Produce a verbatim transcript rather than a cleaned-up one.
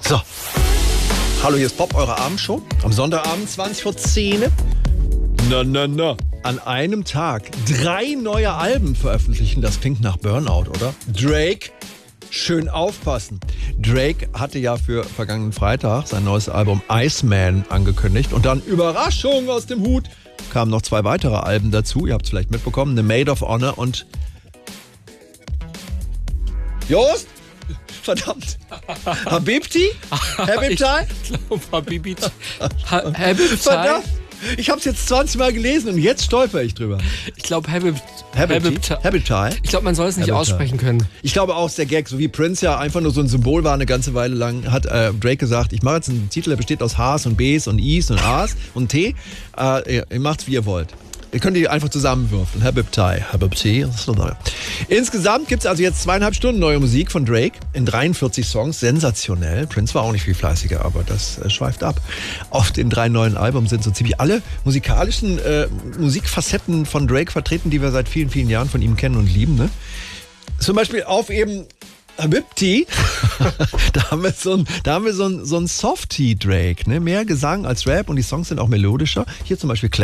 So. Hallo, hier ist Pop, eure Abendshow. Am Sonntagabend, zwanzig vor zehn. Na, na, na. An einem Tag drei neue Alben veröffentlichen. Das klingt nach Burnout, oder? Drake, schön aufpassen. Drake hatte ja für vergangenen Freitag sein neues Album Iceman angekündigt. Und dann, Überraschung aus dem Hut, kamen noch zwei weitere Alben dazu. Ihr habt es vielleicht mitbekommen. The Maid of Honor und... Jost? Verdammt. Habibti? Habibti? Ich glaube, Habibti. Ha- Habibti? Verdammt. Ich habe es jetzt zwanzig Mal gelesen und jetzt stolper ich drüber. Ich glaube, Habibti. Habibti? Habibti? Ich glaube, man soll es nicht Habibti. aussprechen können. Ich glaube auch, ist der Gag, so wie Prince ja einfach nur so ein Symbol war eine ganze Weile lang, hat äh, Drake gesagt, ich mache jetzt einen Titel, der besteht aus H's und B's und I's und A's und T. Äh, ihr, ihr macht's, wie ihr wollt. Ihr könnt die einfach zusammenwürfeln. Habibti. Habibti. Insgesamt gibt es also jetzt zweieinhalb Stunden neue Musik von Drake in dreiundvierzig Songs. Sensationell. Prince war auch nicht viel fleißiger, aber das äh, schweift ab. Auf den drei neuen Alben sind so ziemlich alle musikalischen äh, Musikfacetten von Drake vertreten, die wir seit vielen, vielen Jahren von ihm kennen und lieben. Ne? Zum Beispiel auf eben Habibti, da haben wir so ein, da haben wir so ein, so ein Softie Drake, ne? Mehr Gesang als Rap und die Songs sind auch melodischer. Hier zum Beispiel